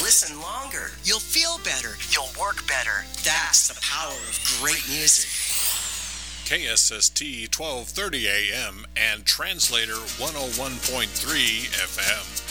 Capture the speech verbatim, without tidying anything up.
listen longer. You'll feel better. You'll work better. That's the power of great music. K S S T twelve thirty A M and Translator one oh one point three F M.